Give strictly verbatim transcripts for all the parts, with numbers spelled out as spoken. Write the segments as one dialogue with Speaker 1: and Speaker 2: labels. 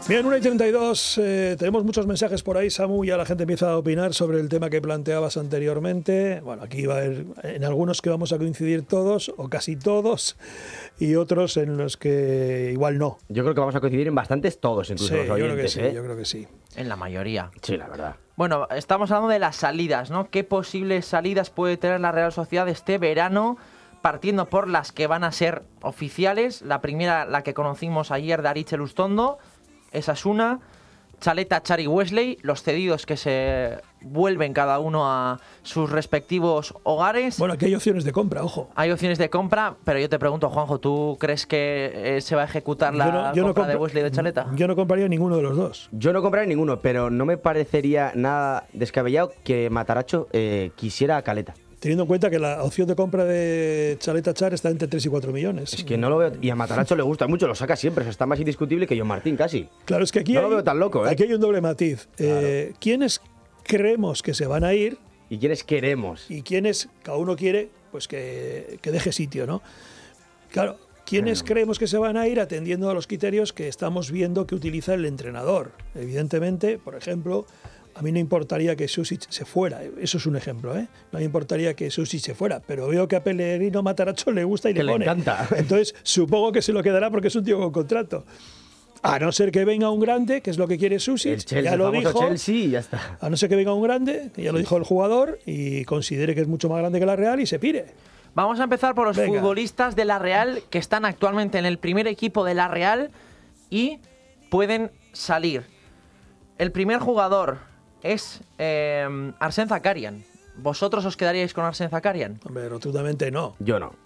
Speaker 1: Bien, una y treinta y dos, eh, tenemos muchos mensajes por ahí, Samu, ya la gente empieza a opinar sobre el tema que planteabas anteriormente. Bueno, aquí va a haber en algunos que vamos a coincidir todos, o casi todos, y otros en los que igual no.
Speaker 2: Yo creo que vamos a coincidir en bastantes todos, incluso
Speaker 1: Sí,
Speaker 2: los oyentes,
Speaker 1: yo creo que sí,
Speaker 2: ¿eh?
Speaker 1: yo creo que sí.
Speaker 3: En la mayoría.
Speaker 2: Sí, la verdad.
Speaker 3: Bueno, estamos hablando de las salidas, ¿no? ¿Qué posibles salidas puede tener la Real Sociedad este verano? Partiendo por las que van a ser oficiales. La primera, la que conocimos ayer, de Aritz Elustondo. Esa es una. Txaleta, Chari, Wesley, los cedidos que se vuelven cada uno a sus respectivos hogares.
Speaker 1: Bueno, aquí hay opciones de compra, ojo.
Speaker 3: Hay opciones de compra, pero yo te pregunto, Juanjo, ¿tú crees que eh, se va a ejecutar la
Speaker 1: Yo no- yo no
Speaker 3: compra
Speaker 1: compro-
Speaker 3: de Wesley y de Txaleta?
Speaker 1: Yo no compraría ninguno de los dos.
Speaker 2: Yo no compraré ninguno, pero no me parecería nada descabellado que Mataracho eh, quisiera a Caleta.
Speaker 1: Teniendo en cuenta que la opción de compra de Txaleta Char está entre tres y cuatro millones.
Speaker 2: Es que no lo veo. Y a Mataracho le gusta mucho, lo saca siempre. O sea, está más indiscutible que John Martín, casi.
Speaker 1: Claro, es que aquí,
Speaker 2: No
Speaker 1: hay,
Speaker 2: lo veo tan loco, ¿eh?
Speaker 1: aquí hay un doble matiz. Eh, ¿Quiénes creemos que se van a ir
Speaker 2: ¿Y quiénes queremos?
Speaker 1: y quiénes cada uno quiere pues que, que deje sitio, ¿no? Claro, ¿quiénes
Speaker 2: Bueno.
Speaker 1: creemos que se van a ir atendiendo a los criterios que estamos viendo que utiliza el entrenador? Evidentemente, por ejemplo, a mí no importaría que Susic se fuera, eso es un ejemplo, ¿eh? No me importaría que Susic se fuera, pero veo que a Pellegrino Mataracho le gusta y
Speaker 2: Que
Speaker 1: le
Speaker 2: le
Speaker 1: pone.
Speaker 2: encanta.
Speaker 1: Entonces, supongo que se lo quedará porque es un tío con contrato. A no ser que venga un grande, que es lo que quiere Susic,
Speaker 2: El Chelsea,
Speaker 1: ya lo
Speaker 2: el famoso
Speaker 1: dijo.
Speaker 2: Chelsea y ya está.
Speaker 1: A no ser que venga un grande, que ya lo dijo el jugador, y considere que es mucho más grande que la Real y se pire.
Speaker 3: Vamos a empezar por los
Speaker 1: Venga.
Speaker 3: futbolistas de la Real que están actualmente en el primer equipo de la Real y pueden salir. El primer jugador es eh, Arsène Zakarian. ¿Vosotros os quedaríais con Arsène Zakarian?
Speaker 1: Hombre, rotundamente no.
Speaker 2: Yo no.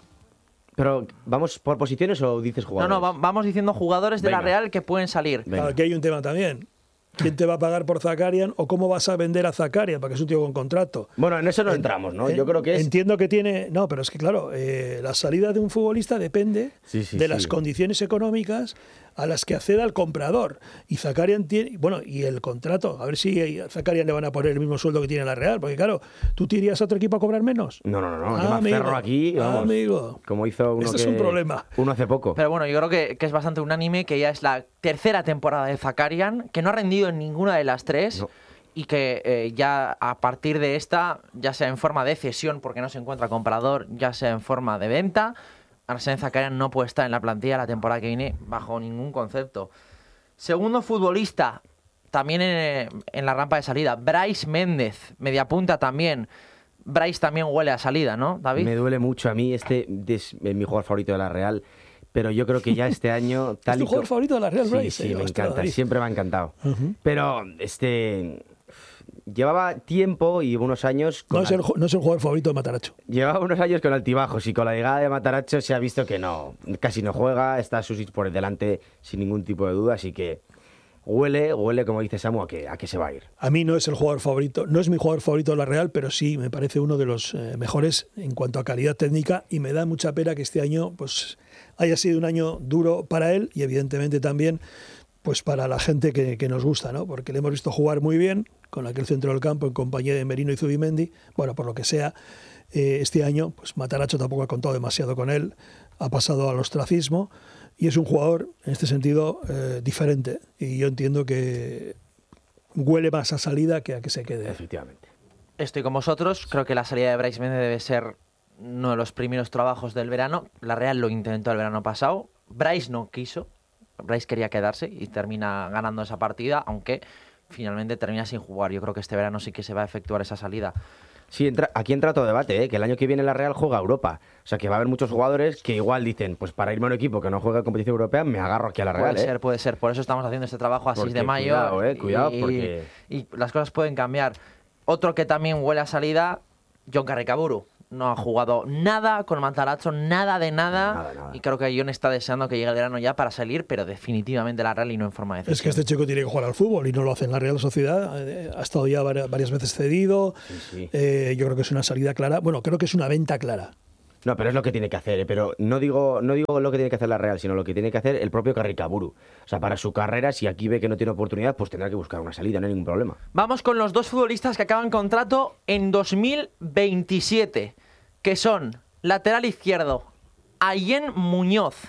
Speaker 2: Pero, ¿vamos por posiciones o dices
Speaker 3: No,
Speaker 2: jugadores?
Speaker 3: no, va- vamos diciendo jugadores de la
Speaker 2: Venga.
Speaker 3: Real que pueden salir.
Speaker 2: Venga.
Speaker 1: Claro, aquí hay un tema también. ¿Quién te va a pagar por Zakarian o cómo vas a vender a Zakarian? Porque es un tío con contrato.
Speaker 2: Bueno, en eso no entramos, ¿no? Yo creo que es.
Speaker 1: Entiendo que tiene... No, pero es que claro, eh, la salida de un futbolista depende
Speaker 2: Sí, sí,
Speaker 1: de
Speaker 2: sí.
Speaker 1: las condiciones económicas a las que acceda el comprador. Y Zakarian tiene... Bueno, y el contrato. A ver si a Zakarian le van a poner el mismo sueldo que tiene la Real. Porque claro, ¿tú te irías a otro equipo a cobrar menos?
Speaker 2: No, no, no, no.
Speaker 1: Ah,
Speaker 2: Yo me
Speaker 1: amigo.
Speaker 2: aferro aquí,
Speaker 1: Ah,
Speaker 2: vamos.
Speaker 1: amigo.
Speaker 2: Como hizo uno
Speaker 1: Este es
Speaker 2: que-
Speaker 1: un problema.
Speaker 2: Uno hace poco.
Speaker 3: Pero bueno, yo creo que, que es bastante unánime que ya es la tercera temporada de Zakarian, que no ha rendido en ninguna de las tres.
Speaker 2: No.
Speaker 3: Y que eh, ya a partir de esta, ya sea en forma de cesión porque no se encuentra comprador, ya sea en forma de venta, Arsène Zakarian no puede estar en la plantilla la temporada que viene bajo ningún concepto. Segundo futbolista, también en, en la rampa de salida, Brais Méndez, mediapunta también. Brais también huele a salida, ¿no, David?
Speaker 2: Me duele mucho a mí, este es mi jugador favorito de la Real, pero yo creo que ya este año... Tal
Speaker 1: ¿Es tu
Speaker 2: y co-
Speaker 1: jugador favorito de la Real,
Speaker 2: Sí,
Speaker 1: Brais?
Speaker 2: sí,
Speaker 1: Eh,
Speaker 2: me
Speaker 1: hostia,
Speaker 2: encanta,
Speaker 1: David.
Speaker 2: siempre me ha encantado.
Speaker 1: Ujú.
Speaker 2: Pero este llevaba tiempo y unos años... con
Speaker 1: No es, el,
Speaker 2: al-
Speaker 1: ju- no es el jugador favorito de Mataracho.
Speaker 2: Llevaba unos años con altibajos y con la llegada de Mataracho se ha visto que no, casi no juega, está Susic por delante sin ningún tipo de duda, así que huele, huele como dice Samu, a que, a que se va a ir.
Speaker 1: A mí no es el jugador favorito, no es mi jugador favorito de la Real, pero sí me parece uno de los eh, mejores en cuanto a calidad técnica y me da mucha pena que este año pues haya sido un año duro para él y evidentemente también pues para la gente que, que nos gusta, ¿no? Porque le hemos visto jugar muy bien con aquel centro del campo en compañía de Merino y Zubimendi. Bueno, por lo que sea, eh, este año pues Mataracho tampoco ha contado demasiado con él, ha pasado al ostracismo y es un jugador en este sentido eh, diferente y yo entiendo que huele más a salida que a que se quede.
Speaker 2: Efectivamente.
Speaker 3: Estoy con vosotros. Creo que la salida de Brais Méndez debe ser uno de los primeros trabajos del verano. La Real lo intentó el verano pasado. Brais no quiso. Brais quería quedarse y termina ganando esa partida, aunque finalmente termina sin jugar. Yo creo que este verano sí que se va a efectuar esa salida.
Speaker 2: Sí, entra, aquí entra todo debate, ¿eh? Que el año que viene la Real juega a Europa. O sea, que va a haber muchos jugadores que igual dicen, pues para irme a un equipo que no juega en competición europea, me agarro aquí a la Real,
Speaker 3: Puede
Speaker 2: ¿eh?
Speaker 3: ser, puede ser. Por eso estamos haciendo este trabajo a seis de
Speaker 2: Porque
Speaker 3: mayo.
Speaker 2: cuidado, eh, cuidado,
Speaker 3: y,
Speaker 2: porque-
Speaker 3: y las cosas pueden cambiar. Otro que también huele a salida, Jon Carricaburu. No ha jugado nada con Mataracho, nada de nada.
Speaker 2: Nada, nada.
Speaker 3: Y creo que Jon está deseando que llegue el verano ya para salir, pero definitivamente la Real y no en forma de
Speaker 1: Es que
Speaker 3: cesión.
Speaker 1: este chico tiene que jugar al fútbol y no lo hace en la Real Sociedad. Eh, Ha estado ya vari- varias veces cedido.
Speaker 2: Sí, sí.
Speaker 1: Eh, yo creo que es una salida clara. Bueno, creo que es una venta clara.
Speaker 2: No, pero es lo que tiene que hacer, ¿eh? Pero no digo, no digo lo que tiene que hacer la Real, sino lo que tiene que hacer el propio Carricaburu. O sea, para su carrera, si aquí ve que no tiene oportunidad, pues tendrá que buscar una salida, no hay ningún problema.
Speaker 3: Vamos con los dos futbolistas que acaban contrato en dos mil veintisiete, que son lateral izquierdo, Ayen Muñoz,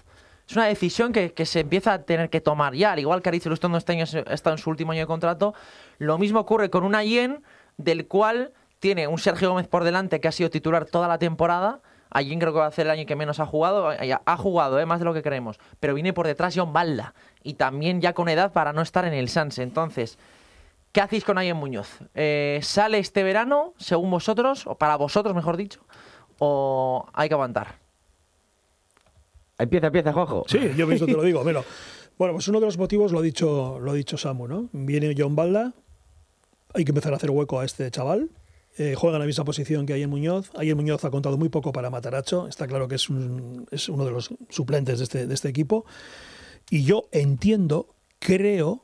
Speaker 3: Es una decisión que, que se empieza a tener que tomar ya. Al igual que Aritz Lustondo este año está en su último año de contrato, lo mismo ocurre con un Allen, del cual tiene un Sergio Gómez por delante que ha sido titular toda la temporada. Allen creo que va a ser el año que menos ha jugado. Ha jugado, ¿eh? Más de lo que creemos. Pero viene por detrás Jon Balda. Y también ya con edad para no estar en el Sanse. Entonces, ¿qué hacéis con Allen Muñoz? Eh, ¿Sale este verano, según vosotros, o para vosotros, mejor dicho, o hay que aguantar?
Speaker 2: Empieza, empieza, Juanjo.
Speaker 1: Sí, yo mismo te lo digo. Bueno, bueno, pues uno de los motivos lo ha dicho, lo ha dicho Samu, ¿no? Viene Jon Balda, hay que empezar a hacer hueco a este chaval. Eh, juega en la misma posición que Allen Muñoz. Allen Muñoz ha contado muy poco para Matarazzo. Está claro que es, un, es uno de los suplentes de este, de este equipo. Y yo entiendo, creo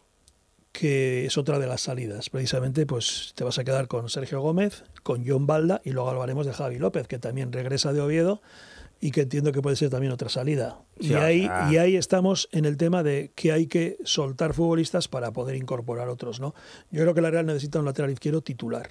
Speaker 1: que es otra de las salidas. Precisamente, pues te vas a quedar con Sergio Gómez, con Jon Balda y luego hablaremos de Javi López, que también regresa de Oviedo y que entiendo que puede ser también otra salida. Sí, y, ahí, sea... y ahí estamos en el tema de que hay que soltar futbolistas para poder incorporar otros, ¿no? Yo creo que la Real necesita un lateral izquierdo titular.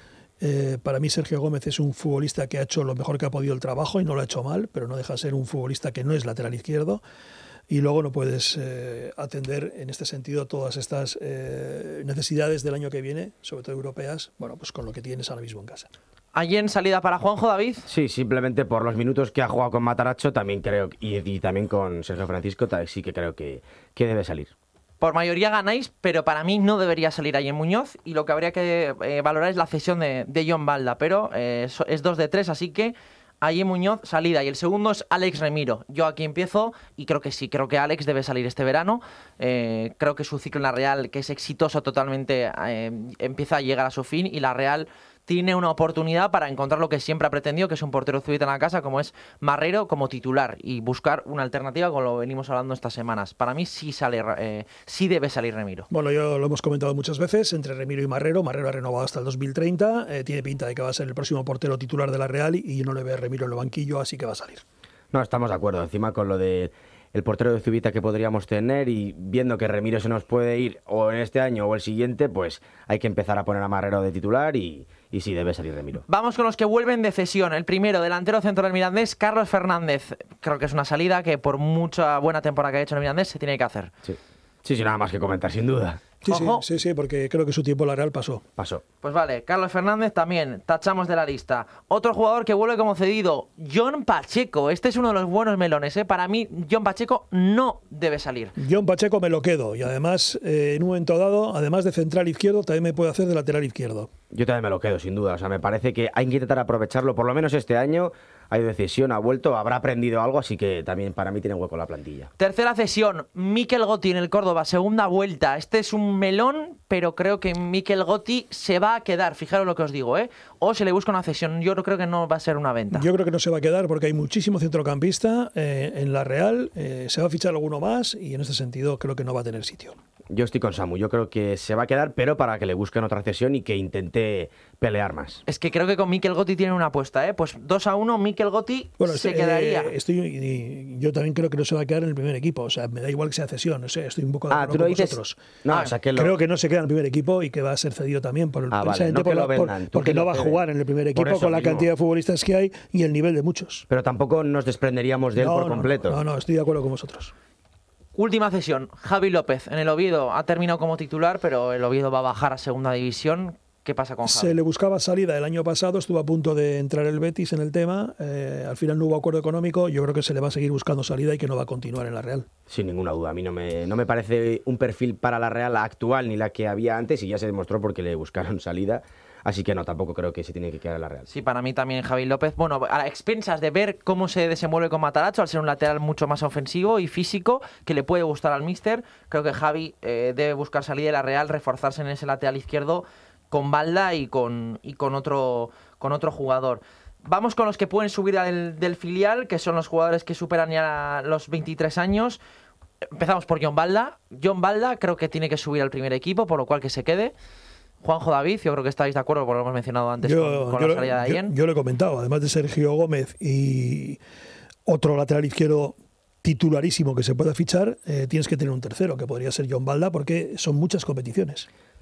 Speaker 1: Eh, para mí Sergio Gómez es un futbolista que ha hecho lo mejor que ha podido el trabajo y no lo ha hecho mal, pero no deja de ser un futbolista que no es lateral izquierdo. Y luego no puedes eh, atender en este sentido todas estas eh, necesidades del año que viene, sobre todo europeas, bueno, pues con lo que tienes ahora mismo en casa.
Speaker 3: ¿Allen salida para Juanjo, David?
Speaker 2: Sí, simplemente por los minutos que ha jugado con Matarazzo también creo, y, y también con Sergio Francisco, sí que creo que, que debe salir.
Speaker 3: Por mayoría ganáis, pero para mí no debería salir Allen Muñoz y lo que habría que eh, valorar es la cesión de, de Jon Balda, pero eh, es dos de tres, así que Allen Muñoz, salida. Y el segundo es Alex Remiro. Yo aquí empiezo y creo que sí, creo que Alex debe salir este verano. Eh, creo que su ciclo en la Real, que es exitoso totalmente, eh, empieza a llegar a su fin y la Real tiene una oportunidad para encontrar lo que siempre ha pretendido, que es un portero zubita en la casa, como es Marrero, como titular, y buscar una alternativa, como lo venimos hablando estas semanas. Para mí sí sale, eh, sí debe salir Remiro.
Speaker 1: Bueno, yo lo hemos comentado muchas veces, entre Remiro y Marrero. Marrero ha renovado hasta el dos mil treinta, eh, tiene pinta de que va a ser el próximo portero titular de la Real y yo no le veo a Remiro en el banquillo, así que va a salir.
Speaker 2: No, estamos de acuerdo. Encima con lo de el portero de Zubita que podríamos tener y viendo que Remiro se nos puede ir o en este año o el siguiente, pues hay que empezar a poner a Marrero de titular y, y sí, debe salir Remiro.
Speaker 3: Vamos con los que vuelven de cesión. El primero, delantero centro del Mirandés, Carlos Fernández. Creo que es una salida que por mucha buena temporada que ha hecho en el Mirandés se tiene que hacer.
Speaker 2: Sí, sí, sí, nada más que comentar, sin duda.
Speaker 1: Sí, sí, sí, sí, porque creo que su tiempo en la Real pasó.
Speaker 2: Pasó.
Speaker 3: Pues vale, Carlos Fernández también, tachamos de la lista. Otro jugador que vuelve como cedido, Jon Pacheco. Este es uno de los buenos melones, ¿eh? Para mí, Jon Pacheco no debe salir.
Speaker 1: Jon Pacheco me lo quedo. Y además, eh, en un momento dado, además de central izquierdo, también me puede hacer de lateral izquierdo.
Speaker 2: Yo también me lo quedo, sin duda. O sea, me parece que hay que intentar aprovecharlo, por lo menos este año. Ha ido de cesión, ha vuelto, habrá aprendido algo, así que también para mí tiene hueco la plantilla.
Speaker 3: Tercera cesión, Mikel Gotti en el Córdoba, segunda vuelta. Este es un melón, pero creo que Mikel Gotti se va a quedar, fijaros lo que os digo, ¿eh? O se le busca una cesión, yo creo que no va a ser una venta.
Speaker 1: Yo creo que no se va a quedar porque hay muchísimo centrocampista eh, en la Real, eh, se va a fichar alguno más y en este sentido creo que no va a tener sitio.
Speaker 2: Yo estoy con Samu, yo creo que se va a quedar, pero para que le busquen otra cesión y que intente pelear más.
Speaker 3: Es que creo que con Mikel Gotti tienen una apuesta, ¿eh? Pues dos a uno, Mikel Gotti
Speaker 1: bueno,
Speaker 3: se
Speaker 1: eh,
Speaker 3: quedaría.
Speaker 1: Estoy, yo también creo que no se va a quedar en el primer equipo, o sea, me da igual que sea cesión, no sé, estoy un poco de
Speaker 2: ah,
Speaker 1: acuerdo con
Speaker 2: dices...
Speaker 1: vosotros.
Speaker 2: No,
Speaker 1: ah,
Speaker 2: o sea, que lo...
Speaker 1: Creo que no se queda en el primer equipo y que va a ser cedido también por el
Speaker 2: ah, vale. no
Speaker 1: por
Speaker 2: la,
Speaker 1: vendan, por, porque no va a jugar en el primer equipo con la
Speaker 2: mismo.
Speaker 1: cantidad de futbolistas que hay y el nivel de muchos.
Speaker 2: Pero tampoco nos desprenderíamos de él
Speaker 1: no,
Speaker 2: por
Speaker 1: no,
Speaker 2: completo.
Speaker 1: No, no, estoy de acuerdo con vosotros.
Speaker 3: Última cesión, Javi López en el Oviedo. Ha terminado como titular, pero el Oviedo va a bajar a segunda división. ¿Qué pasa con Javi?
Speaker 1: Se le buscaba salida el año pasado, estuvo a punto de entrar el Betis en el tema, eh, al final no hubo acuerdo económico, yo creo que se le va a seguir buscando salida y que no va a continuar en la Real.
Speaker 2: Sin ninguna duda, a mí no me, no me parece un perfil para la Real actual ni la que había antes y ya se demostró porque le buscaron salida. Así que no, tampoco creo que se tiene que quedar en la Real.
Speaker 3: Sí, para mí también Javi López. Bueno, a expensas de ver cómo se desenvuelve con Matarazzo, al ser un lateral mucho más ofensivo y físico, que le puede gustar al míster. Creo que Javi eh, debe buscar salida de la Real, reforzarse en ese lateral izquierdo con Balda y con, y con, otro, con otro jugador. Vamos con los que pueden subir del, del filial, que son los jugadores que superan ya los veintitrés años. Empezamos por Jon Balda. Jon Balda creo que tiene que subir al primer equipo, por lo cual que se quede. Juanjo, David, yo creo que estáis de acuerdo, porque lo hemos mencionado antes
Speaker 1: yo,
Speaker 3: con, con
Speaker 1: yo,
Speaker 3: la salida de Allen.
Speaker 1: Yo, yo lo he comentado, además de Sergio Gómez y otro lateral izquierdo titularísimo que se pueda fichar, eh, tienes que tener un tercero, que podría ser Jon Balda, porque son muchas competiciones.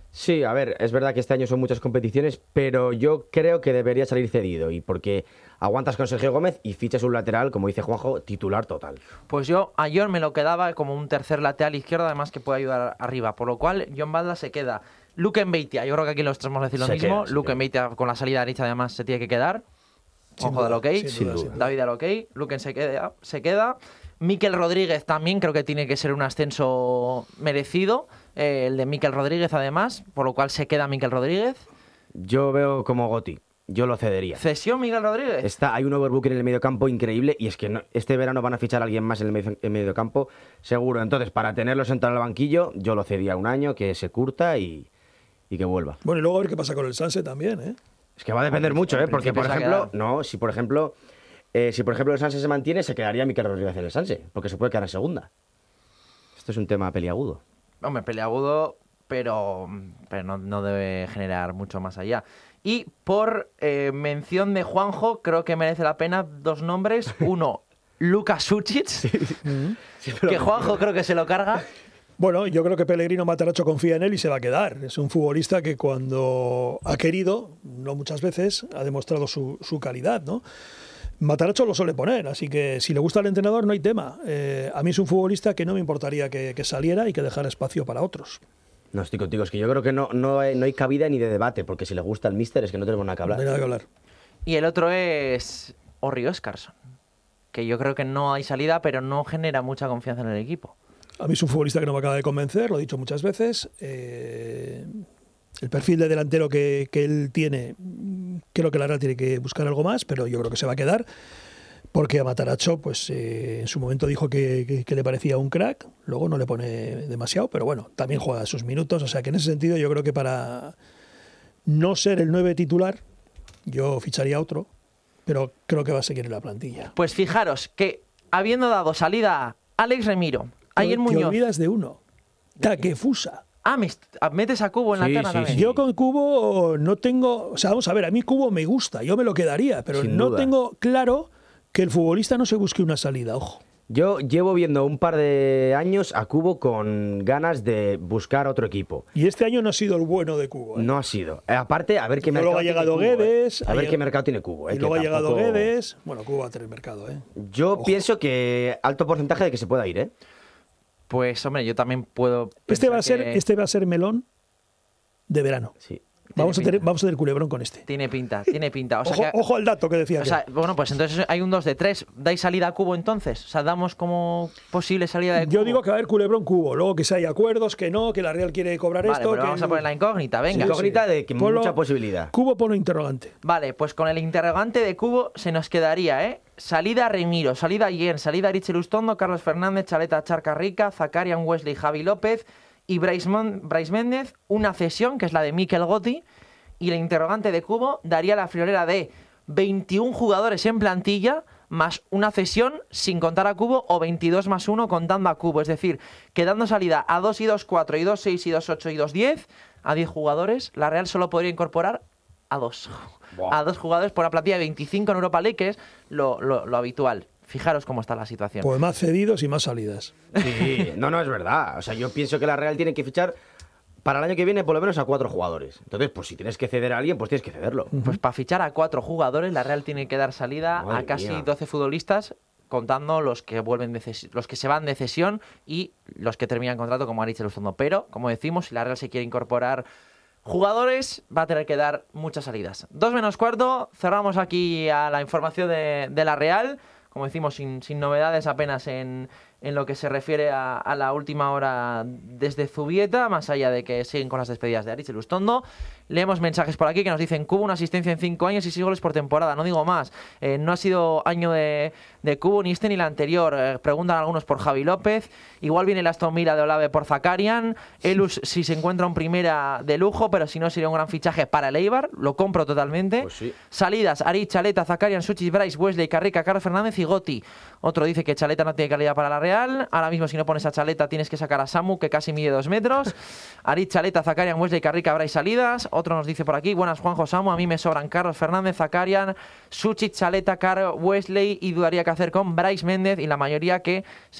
Speaker 2: Sí, a ver, es verdad que este año son muchas competiciones, pero yo creo que debería salir cedido, y porque aguantas con Sergio Gómez y fichas un lateral, como dice Juanjo, titular total.
Speaker 3: Pues yo a John me lo quedaba como un tercer lateral izquierdo, además que puede ayudar arriba, por lo cual John Balda se queda. Luke Mbeitia, yo creo que aquí los tres vamos a decir lo
Speaker 2: Se
Speaker 3: mismo.
Speaker 2: queda,
Speaker 3: Luke
Speaker 2: queda.
Speaker 3: Mbeitia con la salida derecha además se tiene que quedar.
Speaker 1: Sin
Speaker 3: Ojo
Speaker 1: duda,
Speaker 3: del ok.
Speaker 1: sin duda,
Speaker 2: Sin duda.
Speaker 1: sin duda.
Speaker 3: David al ok. Luke se queda. Se queda. Mikel Rodríguez también creo que tiene que ser un ascenso merecido. Eh, el de Mikel Rodríguez además, por lo cual se queda Mikel Rodríguez.
Speaker 2: Yo veo como Goti, yo lo cedería.
Speaker 3: Cesión Mikel Rodríguez.
Speaker 2: Está, hay un overbooking en el mediocampo increíble, y es que no- este verano van a fichar a alguien más en el medio- en mediocampo, seguro. Entonces, para tenerlo sentado en el banquillo, yo lo cedía un año, que se curta y, y que vuelva.
Speaker 1: Bueno, y luego a ver qué pasa con el Sanse también, ¿eh?
Speaker 2: Es que va a depender mucho, ¿eh?
Speaker 3: en
Speaker 2: Porque,
Speaker 3: principio
Speaker 2: por
Speaker 3: se va a
Speaker 2: ejemplo,
Speaker 3: quedar.
Speaker 2: no, si por ejemplo, eh, si por ejemplo el Sanse se mantiene, se quedaría Mikel Rodríguez en el Sanse, porque se puede quedar en segunda. Esto es un tema peliagudo.
Speaker 3: Hombre, peleagudo, pero, pero no, no debe generar mucho más allá. Y por eh, mención de Juanjo, creo que merece la pena dos nombres. Uno, Luka Sučić, que Juanjo creo que se lo carga.
Speaker 1: Bueno, yo creo que Pellegrino Matarazzo confía en él y se va a quedar. Es un futbolista que cuando ha querido, no muchas veces, ha demostrado su, su calidad, ¿no? Matarazzo lo suele poner, así que si le gusta al entrenador no hay tema. Eh, a mí es un futbolista que no me importaría que, que saliera y que dejara espacio para otros.
Speaker 2: No, estoy contigo, es que yo creo que no, no, hay, no hay cabida ni de debate, porque si le gusta al míster es que no tenemos nada que
Speaker 1: No
Speaker 2: hablar.
Speaker 1: hay nada que hablar.
Speaker 3: Y el otro es Orri Óscarsson, que yo creo que no hay salida, pero no genera mucha confianza en el equipo.
Speaker 1: A mí es un futbolista que no me acaba de convencer, lo he dicho muchas veces. Eh, el perfil de delantero que, que él tiene, creo que la Real tiene que buscar algo más, pero yo creo que se va a quedar. Porque a Matarazzo, pues eh, en su momento dijo que, que, que le parecía un crack, luego no le pone demasiado, pero bueno, también juega sus minutos. O sea que en ese sentido yo creo que para no ser el nueve titular, yo ficharía otro, pero creo que va a seguir en la plantilla.
Speaker 3: Pues fijaros que habiendo dado salida a Alex Remiro, Ayer
Speaker 1: Te
Speaker 3: Muñoz.
Speaker 1: olvidas de uno, Takefusa.
Speaker 3: Ah, me est- metes a Cubo en la
Speaker 2: Sí,
Speaker 3: terna
Speaker 2: sí,
Speaker 3: también.
Speaker 2: sí.
Speaker 1: Yo con Cubo no tengo, o sea, vamos a ver, a mí Cubo me gusta, yo me lo quedaría, pero
Speaker 2: Sin
Speaker 1: no
Speaker 2: duda.
Speaker 1: tengo claro que el futbolista no se busque una salida, ojo.
Speaker 2: Yo llevo viendo un par de años a Cubo con ganas de buscar otro equipo.
Speaker 1: Y este año no ha sido el bueno de Cubo. ¿eh?
Speaker 2: No ha sido. Eh, aparte, a ver qué
Speaker 1: Y
Speaker 2: mercado
Speaker 1: luego ha llegado
Speaker 2: tiene Cubo,
Speaker 1: Guedes,
Speaker 2: eh.
Speaker 1: ha
Speaker 2: A ver
Speaker 1: llegado-
Speaker 2: qué mercado tiene Cubo. eh,
Speaker 1: Y
Speaker 2: que
Speaker 1: luego ha llegado
Speaker 2: tampoco-
Speaker 1: Guedes. Bueno, Cubo va a tener mercado, ¿eh?
Speaker 2: Yo
Speaker 1: Ojo.
Speaker 2: pienso que alto porcentaje de que se pueda ir, ¿eh?
Speaker 3: Pues hombre, yo también puedo.
Speaker 1: Este va a
Speaker 3: pensar
Speaker 1: ser,
Speaker 3: que
Speaker 1: este va a ser melón de verano.
Speaker 2: Sí.
Speaker 1: Vamos a,
Speaker 3: pinta.
Speaker 1: tener, vamos a tener culebrón con este.
Speaker 3: Tiene pinta, tiene pinta. O sea,
Speaker 1: ojo,
Speaker 3: que-
Speaker 1: ojo al dato que decía.
Speaker 3: o sea, bueno, pues entonces hay un dos de tres. ¿Dais salida a Cubo entonces? O sea, damos como posible salida de
Speaker 1: que-
Speaker 3: Cubo.
Speaker 1: yo digo que va a haber culebrón Cubo. Luego que si hay acuerdos, que no, que la Real quiere cobrar
Speaker 3: Vale,
Speaker 1: esto.
Speaker 3: pero
Speaker 1: que
Speaker 3: vamos a
Speaker 1: el-
Speaker 3: poner la incógnita, venga.
Speaker 1: Sí,
Speaker 2: Incógnita de que
Speaker 1: Ponlo-
Speaker 2: mucha posibilidad.
Speaker 1: Cubo pone interrogante.
Speaker 3: Vale, pues con el interrogante de Cubo se nos quedaría, ¿eh? Salida Remiro, salida Yen, salida Richel Ustondo, Carlos Fernández, Chaleta Charca Rica, Zakarian Wesley, Javi López y Brais, Mon- Brais Méndez, una cesión que es la de Mikel Gotti, y el interrogante de Cubo daría la friolera de veintiún jugadores en plantilla más una cesión sin contar a Cubo o veintidós más uno contando a Cubo, es decir, quedando salida a dos y dos cuatro y dos seis y dos ocho y dos diez a diez jugadores, la Real solo podría incorporar a dos.
Speaker 2: Buah.
Speaker 3: A dos jugadores por una plantilla de veinticinco en Europa League, que es lo, lo- lo habitual. Fijaros cómo está la situación.
Speaker 1: Pues más cedidos y más salidas.
Speaker 2: Sí, no, no, es verdad. O sea, yo pienso que la Real tiene que fichar para el año que viene por lo menos a cuatro jugadores. Entonces, pues si tienes que ceder a alguien, pues tienes que cederlo.
Speaker 3: Pues para fichar a cuatro jugadores, la Real tiene que dar salida
Speaker 2: Madre
Speaker 3: a casi
Speaker 2: mía.
Speaker 3: doce futbolistas, contando los que vuelven de ces- los que se van de cesión y los que terminan contrato, como Arichel Ustondo. Pero, como decimos, si la Real se quiere incorporar jugadores, va a tener que dar muchas salidas. Dos menos cuarto, cerramos aquí a la información de, de la Real. Como decimos, sin, sin novedades apenas en, en lo que se refiere a, a la última hora desde Zubieta, más allá de que siguen con las despedidas de Arichel Ustondo. Leemos mensajes por aquí que nos dicen: Cubo una asistencia en cinco años y seis goles por temporada. No digo más. Eh, no ha sido año de, de Cubo ni este ni el anterior. Eh, preguntan algunos por Javi López. Igual viene el Aston Villa de Olave por Zakarian. Elus si se encuentra un primera de lujo, pero si no sería un gran fichaje para el Eibar. Lo compro totalmente.
Speaker 2: Pues sí.
Speaker 3: Salidas: Arit, Chaleta, Zakarian, Suchis, Brais, Wesley, Carrica, Carlos Fernández y Gotti. Otro dice que Chaleta no tiene calidad para la Real. Ahora mismo si no pones a Chaleta tienes que sacar a Samu, que casi mide dos metros. Arit, Chaleta, Zakarian, Wesley, Carrica, Brais, salidas. Otro nos dice por aquí: buenas, Juanjo, Samu, a mí me sobran Carlos Fernández, Zakarian, Suchis, Chaleta, Car, Wesley, y dudaría qué hacer con Brais Méndez, y la mayoría que